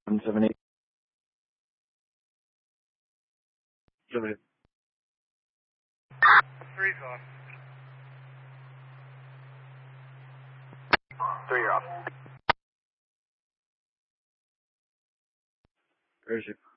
178. Go ahead. 3's off. 3, you're off. Where is it?